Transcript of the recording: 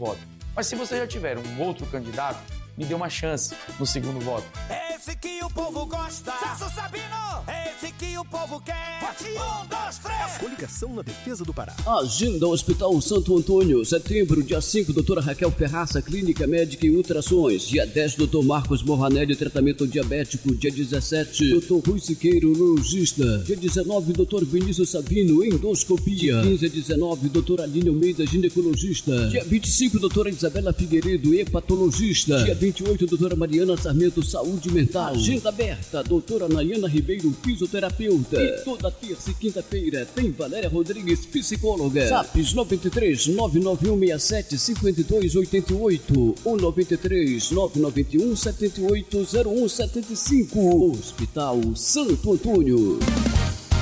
voto. Mas se você já tiver um outro candidato, me dê uma chance no segundo voto. Esse que o povo gosta. Celso Sabino. Esse que o povo quer. Vote 1, 2, 3. Coligação na defesa do Pará. Agenda Hospital Santo Antônio, setembro, dia 5, doutora Raquel Ferraça, clínica médica e ultrassons. Dia 10, doutor Marcos Morranelli, tratamento diabético. Dia 17, doutor Rui Siqueiro, urologista. Dia 19, doutor Vinícius Savino, endoscopia. 15 a 19, doutora Aline Almeida, ginecologista. Dia 25, doutora Isabela Figueiredo, hepatologista. Dia 28, doutora Mariana Sarmento, saúde mental. Agenda aberta, doutora Nayana Ribeiro, fisioterapeuta. E toda terça e quinta-feira tem Valéria Rodrigues, psicóloga. Zaps 93 99167 5288 ou 93 991 780175. Hospital Santo Antônio.